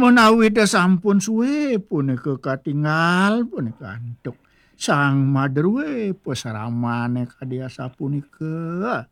menawi teh sampun suwe punika katingal punika antuk. Sang mader we pesaramane kadia sapunika.